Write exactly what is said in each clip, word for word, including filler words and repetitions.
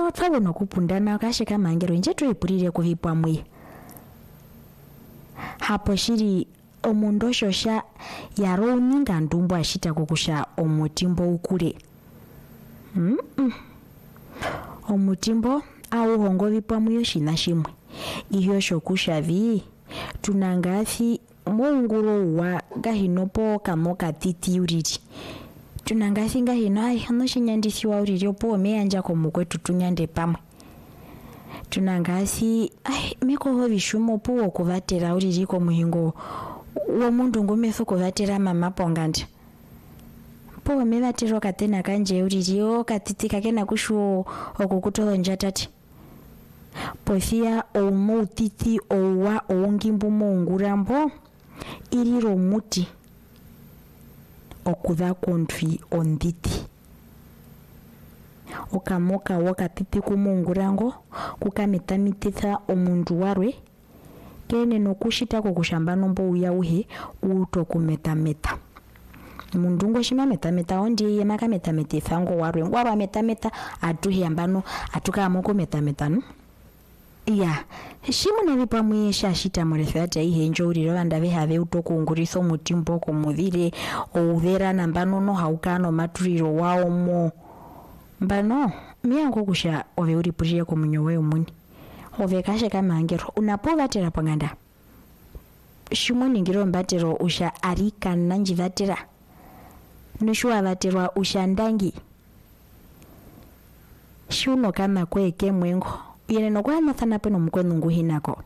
tsavo nokupundana kashika mangero nje tuipurire kuvipwa mwi hapo shiri omundu shosha yaro uninga ndumbu ashita kukusha omutimbo ukule mm -mm. Omutimbo au hongo vipwa mwi yoshina shimwe iyo shokusha vi tunangathi munguro wa gahinopo kamoka titi uriri tunangathi gahino ai no shinyandisi wa uriri opo meanja komukwetu tunyande pamwe tunangathi ai meko ho vishumo po kuvatera uriri ko muhingo wo mundu ngomeso kuvatera mama ponganda po mevatero katena kanje uriri o katiti kakena kushu okukutolo njatati posia omo titi owa ongimbu mongurambo iriro muti okuza kontwi onditi okamoka wakatiti kumungurango kukametamititha omundu warwe kene nokushita kokushamba nombo uya uhe uto kumetameta mundu ngo shima metameta ondi yemaka metametitha ngo warwe ngwaba metameta atuhe ambano atukamoko metameta no ya shimu na vipa mwisha shita murefata ihe njo uriro vanda vehave utokunguriso mutimbo komuvire ouvera nambano no haukano maturiro wao mo mbano miyango kusha ove uripurire komunyowe umuni ove kashe kama angero unapovatera panganda shimu ningiro mbatero usha arika nanji vatera nushua vaterwa usha ndangi shuno kama kweke mwengo yene no kwa nathana peno mkwenu nguhinako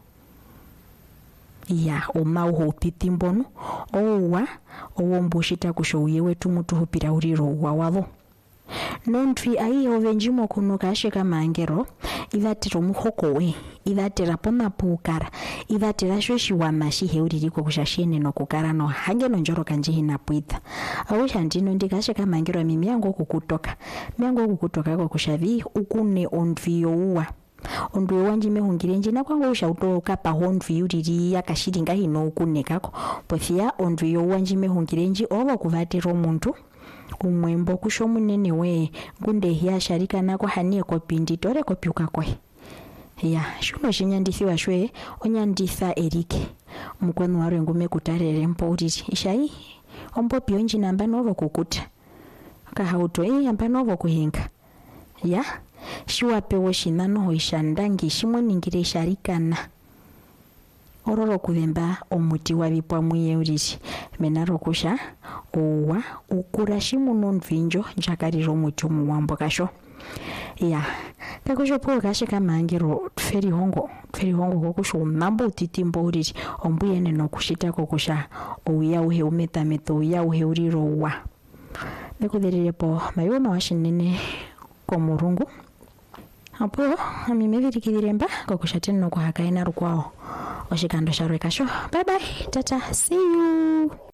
ya oma uho pitimbono owa owombushita kushoye wetu mutu hupira uriro wawavo nontwi ai ovenjimo kuno kashika mangero ivatero muhokowe ivatera pona pukara ivatera shoshi wa mashi heuririko kushashine no kukara no hange no njoro kanje hinapuita awusha ndino ndikashika mangero mimi yango kukutoka miyango kukutoka kwa kushavi ukune ontwi uwa ondu wanji mehungire njina kwangu ushauto kapa hondwi yuriri yakashiringa hino kunekako pothia ondu yo wanji mehungire nji oba kuvatero muntu umwembo kusho munene we ngunde hiya sharika nako hanie kopindi tore kopyuka kwe ya shuno shinyandisi washwe onyandisa erike mkwenu waro ngume kutarere mpo uriri ishai ombo pionji namba novo kukuta kahauto eh amba novo kuhinga ya shiwa pewo shinano hoishandangi shimwe ningire sharikana ororo kuvemba omuti wa vipwa mwiye uriri menaro kusha owa ukura shimuno nvinjo njakariro muti muwambo kasho ya kakusho po kashe kama angero tferi hongo tferi hongo kokusho mambo titimbo uriri ombuye neno kushita kokusha oya uhe umeta meto oya uhe uriro wa nekuderirepo mayoma washinene komurungu apo amimevirikiriremba kokushateno kuhakaina rukwao oshikando sharwe kasho. Bye bye tata, see you.